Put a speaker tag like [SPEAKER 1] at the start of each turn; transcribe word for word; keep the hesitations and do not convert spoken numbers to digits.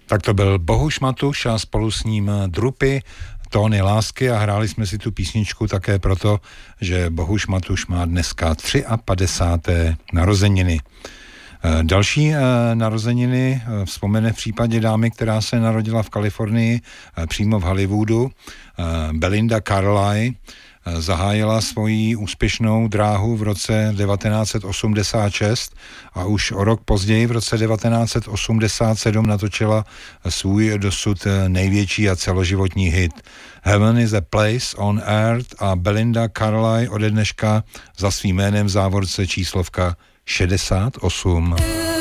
[SPEAKER 1] Tak to byl Bohuš Matuš a spolu s ním Drupy, Tóny lásky a hráli jsme si tu písničku také proto, že Bohuš Matuš má dneska padesátého třetí narozeniny. Další narozeniny vzpomene v případě dámy, která se narodila v Kalifornii, přímo v Hollywoodu. Belinda Carlisle zahájila svoji úspěšnou dráhu v roce devatenáct set osmdesát šest a už o rok později v roce devatenáct set osmdesát sedm natočila svůj dosud největší a celoživotní hit Heaven is a Place on Earth a Belinda Carlisle ode dneška za svým jménem v závorce číslovka šedesát osm.